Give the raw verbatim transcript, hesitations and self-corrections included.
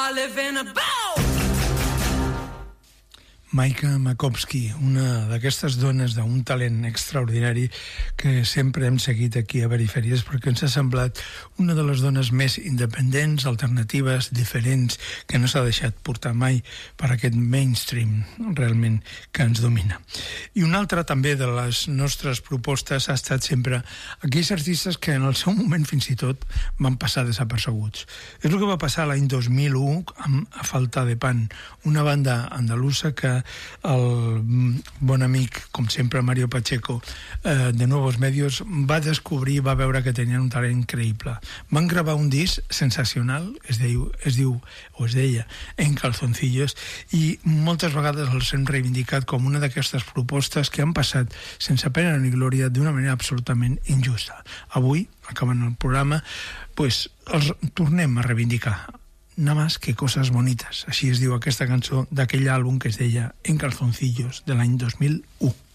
I live in a boat. Maika Makowski, una d'aquestes dones d'un talent extraordinari que sempre hem seguit aquí a Perifèries perquè ens ha semblat una de les dones més independents, alternatives, diferents, que no s'ha deixat portar mai per aquest mainstream realment que ens domina. I una altra també de les nostres propostes ha estat sempre aquells artistes que en el seu moment fins i tot van passar desapercebuts. És el que va passar l'any dos mil u amb A Falta de Pan, una banda andalusa que el bon amic, com sempre, Mario Pacheco, eh, de Nuevos Medios, va descobrir, va veure que tenien un talent increïble. Van gravar un disc sensacional, es diu, es diu o es deia En Calzoncillos, i moltes vegades els hem reivindicat com una d'aquestes propostes que han passat sense pena ni glòria d'una manera absolutament injusta. Avui, acabant el programa, pues, els tornem a reivindicar. Nada más que cosas bonitas. Així es diu aquesta cançó d'aquell àlbum que es deia En Calzoncillos, de l'any dos mil u.